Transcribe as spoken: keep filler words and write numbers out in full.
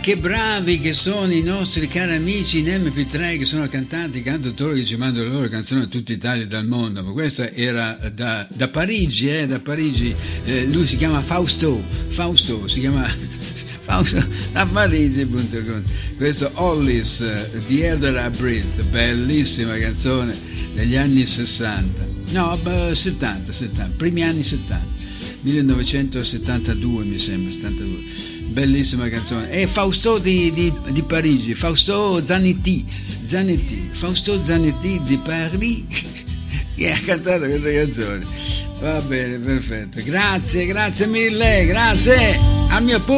che bravi che sono i nostri cari amici in M P tre, che sono cantanti, cantautori che ci mandano le loro canzoni a tutta Italia e dal mondo. Ma questo era da, da Parigi, eh, da Parigi. Eh, lui si chiama Fausto, Fausto si chiama Fausto da Parigi, punto com. Questo Hollis, The Air That I Breathe, bellissima canzone degli anni sessanta, no, settanta, settanta, primi anni settanta, millenovecentosettantadue mi sembra, settantadue. Bellissima canzone. E Fausto di, di, di Parigi, Fausto Zanetti, Zanetti, Fausto Zanetti di Parigi, che ha cantato questa canzone. Va bene, perfetto. Grazie, grazie mille, grazie al mio pubblico.